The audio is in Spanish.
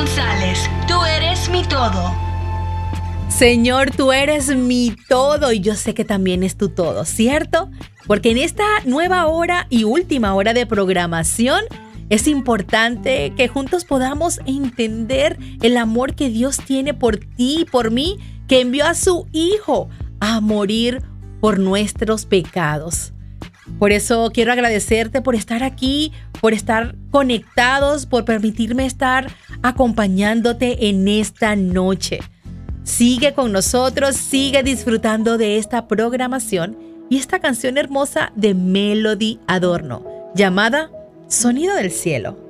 González, tú eres mi todo. Señor, tú eres mi todo y yo sé que también es tu todo, ¿cierto? Porque en esta nueva hora y última hora de programación es importante que juntos podamos entender el amor que Dios tiene por ti y por mí, que envió a su Hijo a morir por nuestros pecados. Por eso quiero agradecerte por estar aquí, por estar conectados, por permitirme estar acompañándote en esta noche. Sigue con nosotros, sigue disfrutando de esta programación y esta canción hermosa de Melody Adorno, llamada Sonido del Cielo.